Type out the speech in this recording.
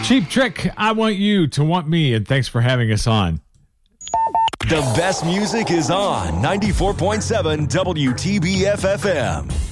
Cheap Trick, I Want You to Want Me, and thanks for having us on. The best music is on 94.7 WTBF FM.